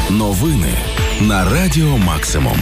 Новини на Радіо Максимум.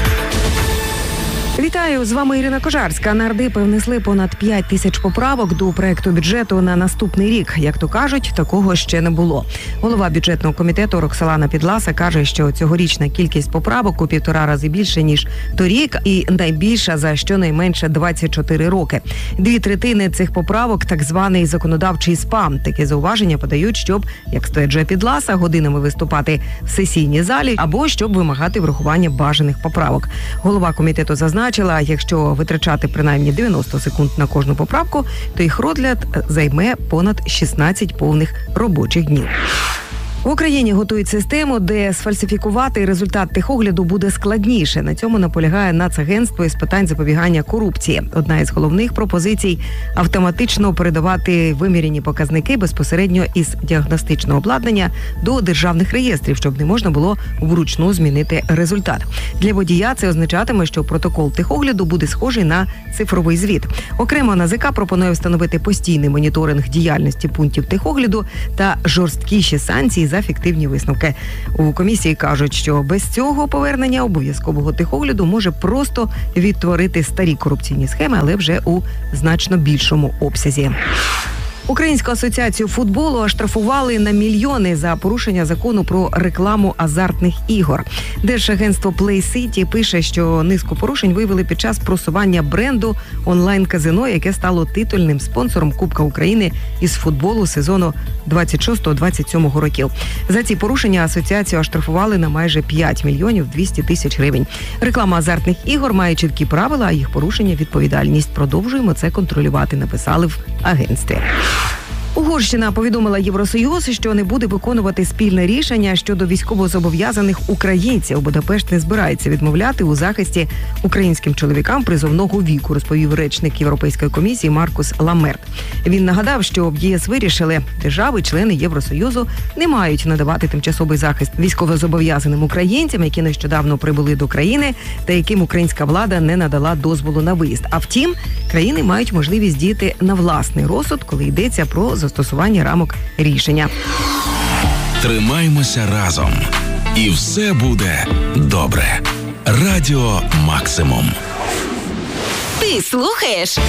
Вітаю, з вами Ірина Кожарська. Нардепи внесли понад 5 тисяч поправок до проекту бюджету на наступний рік. Як то кажуть, такого ще не було. Голова бюджетного комітету Роксолана Підласа каже, що цьогорічна кількість поправок у 1,5 рази більше, ніж торік, і найбільша за щонайменше 24 роки. 2/3 цих поправок – так званий законодавчий спам. Таке зауваження подають, щоб, як стверджує Підласа, годинами виступати в сесійній залі або щоб вимагати врахування бажаних поправок. Голова комітету зазначила, якщо витрачати принаймні 90 секунд на кожну поправку, то їх розгляд займе понад 16 повних робочих днів. В Україні готують систему, де сфальсифікувати результат техогляду буде складніше. На цьому наполягає Нацагентство із питань запобігання корупції. Одна із головних пропозицій – автоматично передавати виміряні показники безпосередньо із діагностичного обладнання до державних реєстрів, щоб не можна було вручну змінити результат. Для водія це означатиме, що протокол техогляду буде схожий на цифровий звіт. Окремо НАЗК пропонує встановити постійний моніторинг діяльності пунктів техогляду та жорсткіші санкції за фіктивні висновки. У комісії кажуть, що без цього повернення обов'язкового техогляду може просто відтворити старі корупційні схеми, але вже у значно більшому обсязі. Українську асоціацію футболу оштрафували на мільйони за порушення закону про рекламу азартних ігор. Держагентство Play City пише, що низку порушень виявили під час просування бренду онлайн-казино, яке стало титульним спонсором Кубка України із футболу сезону 26-27 років. За ці порушення асоціацію оштрафували на майже 5 мільйонів 200 тисяч гривень. Реклама азартних ігор має чіткі правила, а їх порушення – відповідальність. Продовжуємо це контролювати, написали в агентстві. Угорщина повідомила Євросоюз, що не буде виконувати спільне рішення щодо військовозобов'язаних українців. Будапешт не збирається відмовляти у захисті українським чоловікам призовного віку, розповів речник Європейської комісії Маркус Ламерт. Він нагадав, що в ЄС вирішили, держави-члени Євросоюзу не мають надавати тимчасовий захист військовозобов'язаним українцям, які нещодавно прибули до країни та яким українська влада не надала дозволу на виїзд. А втім, країни мають можливість діяти на власний розсуд, коли йдеться про застосування рамок рішення. Тримаймося разом. І все буде добре. Радіо Максимум. Ти слухаєш